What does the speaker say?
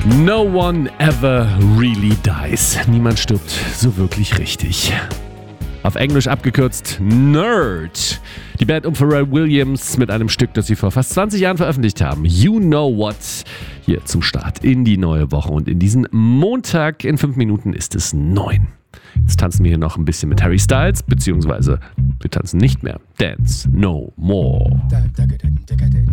No one ever really dies. Niemand stirbt so wirklich richtig. Auf Englisch abgekürzt Nerd. Die Band um Pharrell Williams mit einem Stück, das sie vor fast 20 Jahren veröffentlicht haben. You Know What. Hier zum Start in die neue Woche. Und in diesen Montag in 5 Minuten ist es 9. Jetzt tanzen wir hier noch ein bisschen mit Harry Styles, beziehungsweise wir tanzen nicht mehr. Dance no more.